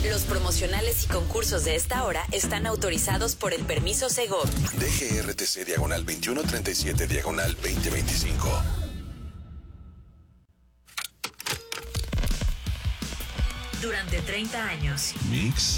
Los promocionales y concursos de esta hora están autorizados por el permiso Segov. DGRTC /2137/2025. Durante 30 años. Mix